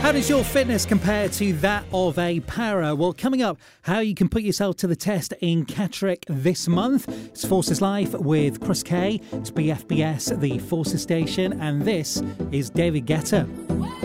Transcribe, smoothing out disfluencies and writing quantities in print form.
How does your fitness compare to that of a para? Well, coming up, how you can put yourself to the test in Catterick this month. It's Forces Life with Chris Kay. It's BFBS, the Forces station, and this is David Guetta.